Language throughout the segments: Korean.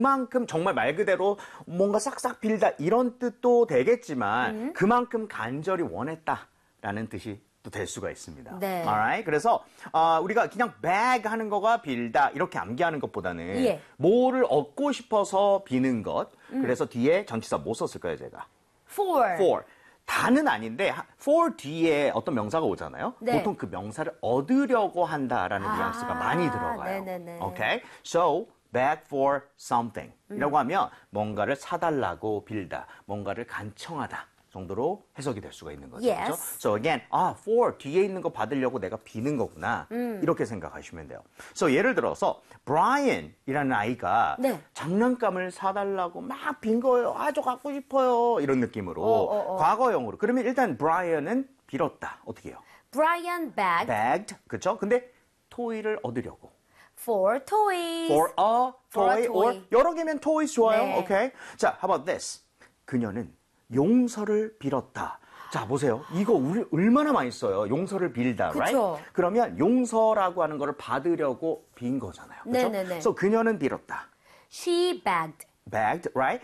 그만큼 정말 말 그대로 뭔가 싹싹 빌다 이런 뜻도 되겠지만 그만큼 간절히 원했다라는 뜻이 또 될 수가 있습니다. 네. Alright? 그래서 우리가 그냥 beg 하는 거가 빌다 이렇게 암기하는 것보다는 예. 뭐를 얻고 싶어서 비는 것. 그래서 뒤에 전치사 뭐 썼을까요, 제가? for. 다는 아닌데 for 뒤에 어떤 명사가 오잖아요. 네. 보통 그 명사를 얻으려고 한다라는 뉘앙스가 많이 들어가요. 네네네. Okay? So beg for something 이라고 하면 뭔가를 사달라고 빌다, 뭔가를 간청하다 정도로 해석이 될 수가 있는 거죠. Yes. 그렇죠? So again, for 뒤에 있는 거 받으려고 내가 비는 거구나. 이렇게 생각하시면 돼요. So 예를 들어서 Brian이라는 아이가 네. 장난감을 사달라고 막 빈 거예요. 저 갖고 싶어요. 이런 느낌으로 과거형으로. 그러면 일단 Brian은 빌었다. 어떻게 해요? Brian begged 그렇죠? 근데 토이를 얻으려고. for toys. For a toy, or 여러 개면 toys 좋아요. 네. 오케이. 자, how about this? 그녀는 용서를 빌었다. 자, 보세요. 이거 우리 얼마나 많이 써요. 용서를 빌다, right? 그쵸. 그러면 용서라고 하는 거를 받으려고 빈 거잖아요. 그렇죠? 네네네. 그래서 그녀는 빌었다. She begged. begged, right?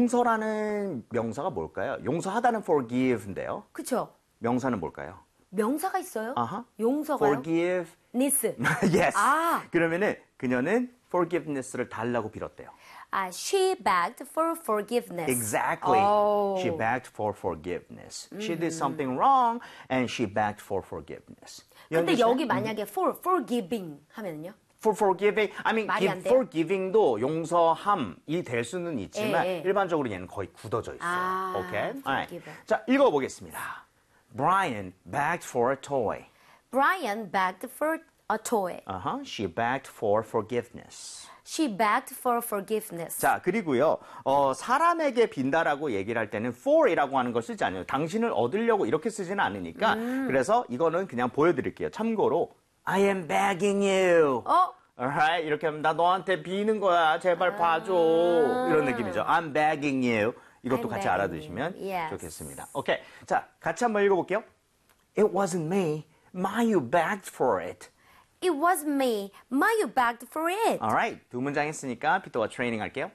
용서라는 명사가 뭘까요? 용서하다는 forgive인데요. 그쵸? 명사는 뭘까요? 명사가 있어요? 아하. 용서가요? forgive. Ness. yes. 그러면은 그녀는 forgiveness를 달라고 빌었대요. She begged for forgiveness. Exactly. Oh. She begged for forgiveness. She did something wrong and she begged for forgiveness. 근데 여기 만약에 for forgiving 하면은요? For forgiving, I mean, 말이 안 돼요? forgiving도 용서함이 될 수는 있지만 예. 일반적으로 얘는 거의 굳어져 있어요. 오케이? forgive. 자, 읽어보겠습니다. Brian begged for a toy. Brian begged for a toy. She begged for forgiveness. She begged for forgiveness. 자, 그리고요, 사람에게 빈다라고 얘기를 할 때는 for이라고 하는 걸 쓰지 않아요. 당신을 얻으려고 이렇게 쓰지는 않으니까. 그래서 이거는 그냥 보여드릴게요. 참고로, I am begging you. Alright? 이렇게 하면 나 너한테 비는 거야. 제발 봐줘. 이런 느낌이죠. I'm begging you. 이것도 I'm 같이 begging 알아두시면 you. Yes. 좋겠습니다. 오케이. 자, 같이 한번 읽어볼게요. It wasn't me. Mayu begged for it. It was me. Mayu begged for it. Alright. 두 문장 했으니까 피터와 트레이닝 할게요.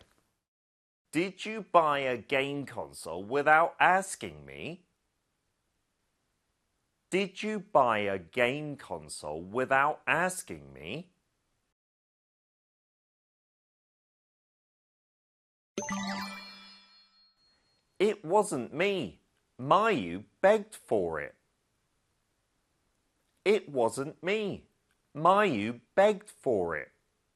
Did you buy a game console without asking me? Did you buy a game console without asking me? It wasn't me. Mayu begged for it. It wasn't me. Mayu begged for it.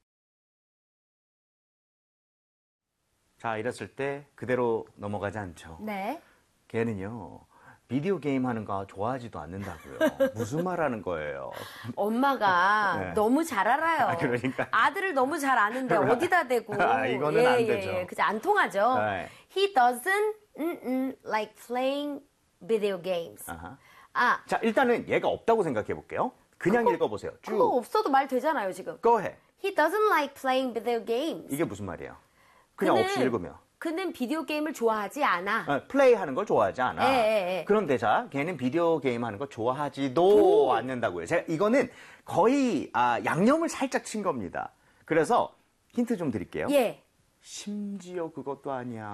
자, 이랬을 때 그대로 넘어가지 않죠. 네. 걔는요, 비디오 게임 하는 거 좋아하지도 않는다고요. 무슨 말 하는 거예요? 엄마가 네. 너무 잘 알아요. 그러니까. 아들을 너무 잘 아는데 어디다 대고. 이거는 안 되죠. 그죠? 안 통하죠. 네. He doesn't like playing video games. 자, 일단은 얘가 없다고 생각해 볼게요. 그냥 읽어보세요. 쭉. 그거 없어도 말 되잖아요, 지금. Go ahead. He doesn't like playing video games. 이게 무슨 말이에요? 그냥 없이 읽으면. 그는 비디오 게임을 좋아하지 않아. 플레이 하는 걸 좋아하지 않아. 예. 그런데 자, 걔는 비디오 게임 하는 걸 좋아하지도 않는다고요. 제가 이거는 거의 양념을 살짝 친 겁니다. 그래서 힌트 좀 드릴게요. 예. 심지어 그것도 아니야.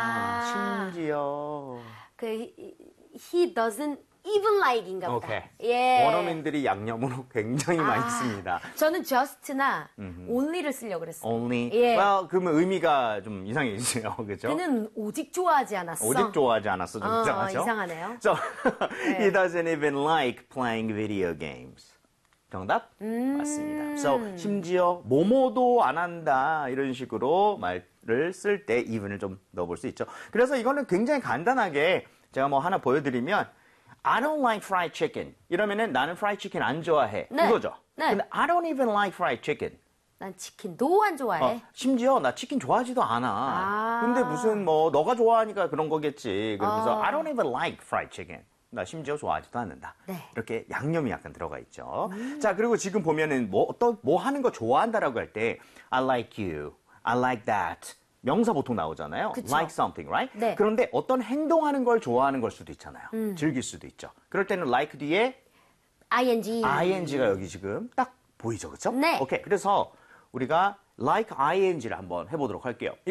심지어. He doesn't even like인가 보다. 오케이. 예. 원어민들이 양념으로 굉장히 많이 씁니다. 저는 just나 only를 쓰려고 그랬어요. Only. 예. Well, 그러면 의미가 좀 이상해지죠. 그죠? 그는 오직 좋아하지 않았어. 오직 좋아하지 않았어. 좀 이상하죠? 이상하네요. So, he doesn't even like playing video games. 정답? 맞습니다. So, 심지어 뭐뭐도 안 한다 이런 식으로 말을 쓸 때 even을 좀 넣어볼 수 있죠. 그래서 이거는 굉장히 간단하게 제가 뭐 하나 보여드리면 I don't like fried chicken. 이러면은 나는 fried chicken 안 좋아해. 네. 이거죠. 네. 근데 I don't even like fried chicken. 난 치킨도 안 좋아해. 심지어 나 치킨 좋아하지도 않아. 근데 무슨 뭐 너가 좋아하니까 그런 거겠지. 그러면서 I don't even like fried chicken. 나 심지어 좋아하지도 않는다. 네. 이렇게 양념이 약간 들어가 있죠. 자, 그리고 지금 보면은 뭐 하는 거 좋아한다라고 할 때 I like you, I like that. 명사 보통 나오잖아요. 그쵸. like something, right? 네. 그런데 어떤 행동하는 걸 좋아하는 걸 수도 있잖아요. 즐길 수도 있죠. 그럴 때는 like 뒤에 ing. ing가 여기 지금 딱 보이죠, 그렇죠? 네. 오케이. 그래서 우리가 like ing를 한번 해보도록 할게요.